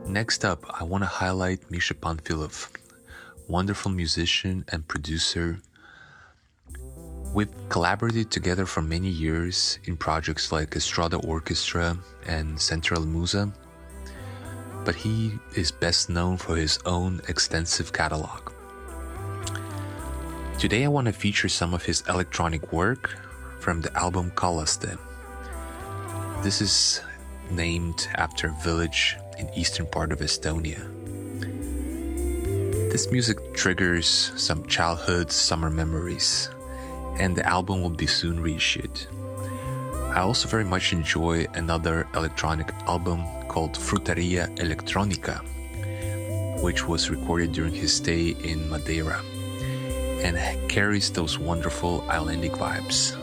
Next up, I want to highlight Misha Panfilov, wonderful musician and producer. We've collaborated together for many years in projects like Estrada Orchestra and Central Musa, but he is best known for his own extensive catalog. Today I want to feature some of his electronic work from the album Kallaste. This is named after a village in eastern part of Estonia. This music triggers some childhood summer memories, and the album will be soon reissued. I also very much enjoy another electronic album called Frutaria Electronica, which was recorded during his stay in Madeira and carries those wonderful islandic vibes.